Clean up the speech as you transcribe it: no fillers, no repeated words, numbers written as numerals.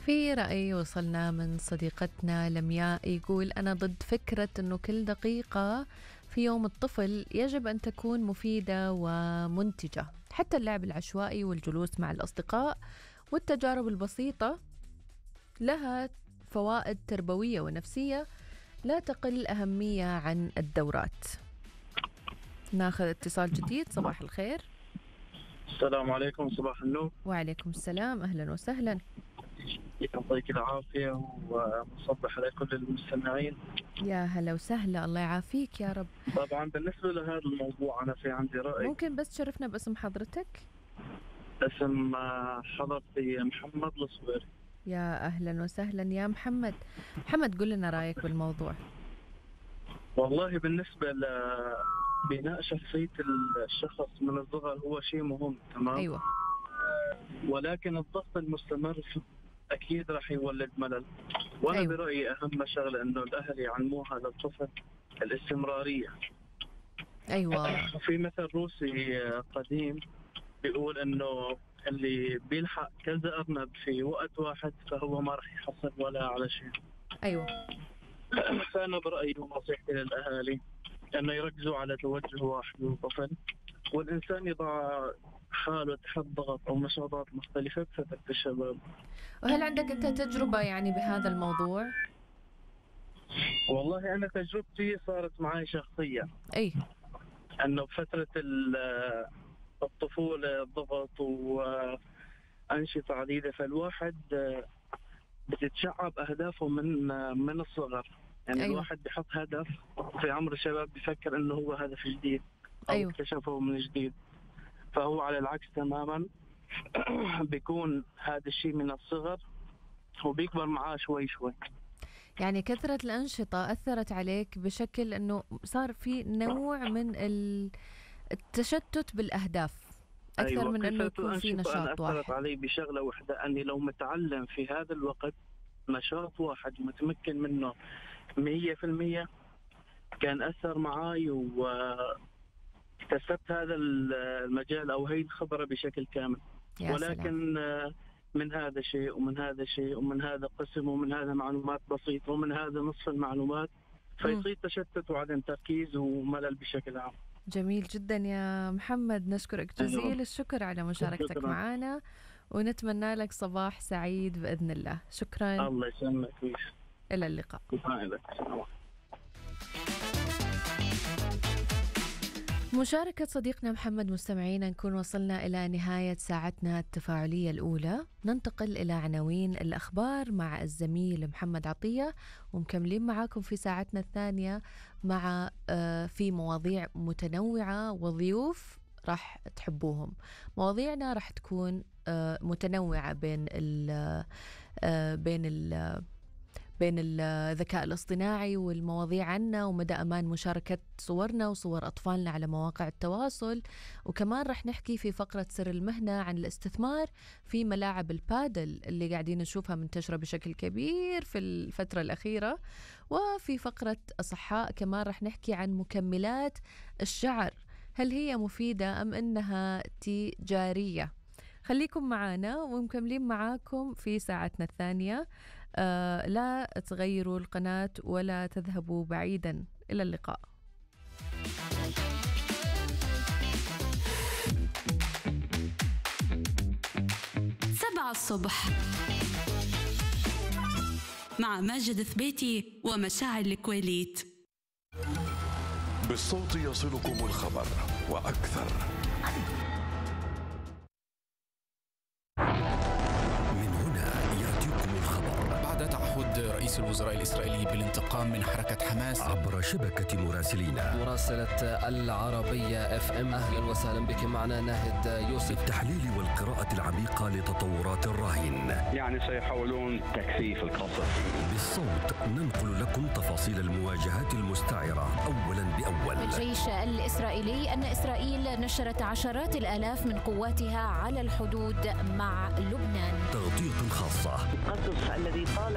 في رأي وصلنا من صديقتنا لمياء يقول أنا ضد فكرة أنه كل دقيقة في يوم الطفل يجب أن تكون مفيدة ومنتجة. حتى اللعب العشوائي والجلوس مع الأصدقاء والتجارب البسيطة لها فوائد تربوية ونفسية لا تقل أهمية عن الدورات. ناخذ اتصال جديد. صباح الخير. السلام عليكم. صباح النور. وعليكم السلام. أهلا وسهلا. يعطيك العافية ومصبح على كل المستمعين. يا هلا وسهلا. الله يعافيك يا رب. طبعا بالنسبة لهذا الموضوع أنا في عندي رأي. ممكن بس تشرفنا باسم حضرتك؟ اسم حضرتي محمد الصويري. يا أهلا وسهلا يا محمد. محمد قل لنا رأيك بالموضوع. والله بالنسبة لبناء شخصية الشخص من الصغر هو شيء مهم، تمام. أيوة. ولكن الضغط المستمر أكيد راح يولد ملل. وأنا أيوة. برأيي أهم شغلة إنه الأهل يعلموها للطفل الاستمرارية. أيوة. في مثل روسي قديم بيقول إنه اللي بيلحق كذا أرنب في وقت واحد فهو ما راح يحصل ولا على شيء. أيوة. فأنا برأيي ونصيحتي للأهالي إنه يركزوا على توجه واحد للطفل، والإنسان يضع حاله تحت ضغط أو نشاطات مختلفة بفترة الشباب. وهل عندك أنت تجربة يعني بهذا الموضوع؟ والله أنا تجربتي صارت معي شخصية. أي. أنه بفترة الطفولة ضغط وأنشطة عديدة، فالواحد بتتشعب أهدافه من الصغر. يعني أيوة. الواحد بيحط هدف في عمر الشباب بيفكر إنه هو هدف جديد أو أيوة. اكتشفه من جديد. فهو على العكس تماما بيكون هذا الشيء من الصغر وبيكبر معاه شوي شوي. يعني كثرة الأنشطة أثرت عليك بشكل أنه صار في نوع من التشتت بالأهداف أكثر. أيوة. من أنه يكون في نشاط واحد. أثرت علي بشغلة واحدة، أني لو متعلم في هذا الوقت نشاط واحد متمكن منه 100% كان أثر معي واكتسبت هذا المجال أو هي الخبرة بشكل كامل. ولكن من هذا شيء ومن هذا شيء ومن هذا قسم ومن هذا معلومات بسيطة ومن هذا نصف المعلومات، فيصير تشتت وعدم تركيز وملل بشكل عام. جميل جدا يا محمد. نشكرك جزيل الشكر على مشاركتك معنا ونتمنى لك صباح سعيد بإذن الله. شكرا. الله يسلمك. إلى اللقاء. مشاركة صديقنا محمد مستمعينا نكون وصلنا إلى نهاية ساعتنا التفاعلية الأولى. ننتقل إلى عناوين الأخبار مع الزميل محمد عطية، ومكملين معاكم في ساعتنا الثانية مع في مواضيع متنوعة وضيوف راح تحبوهم. مواضيعنا راح تكون متنوعة بين الذكاء الاصطناعي والمواضيع عنه ومدى أمان مشاركة صورنا وصور أطفالنا على مواقع التواصل. وكمان رح نحكي في فقرة سر المهنة عن الاستثمار في ملاعب البادل اللي قاعدين نشوفها منتشرة بشكل كبير في الفترة الأخيرة. وفي فقرة أصحاء كمان رح نحكي عن مكملات الشعر، هل هي مفيدة أم أنها تجارية؟ خليكم معنا ومكملين معاكم في ساعتنا الثانية. لا تغيروا القناة ولا تذهبوا بعيدا. إلى اللقاء. 7 الصبح مع ماجد ثبيتي ومشاعل الكويليت. بالصوت يصلكم الخبر وأكثر. تعهد رئيس الوزراء الإسرائيلي بالانتقام من حركة حماس عبر شبكة مراسلينا. مراسلة العربية FM. أهلا وسهلا بك معنا ناهد يوسف. التحليل والقراءة العميقة لتطورات الراهن. يعني سيحاولون تكثيف القصف. بالصوت ننقل لكم تفاصيل المواجهات المستعرة أولا بأول. الجيش الإسرائيلي أن إسرائيل نشرت عشرات الآلاف من قواتها على الحدود مع لبنان. تغطية خاصة. القصف الذي طال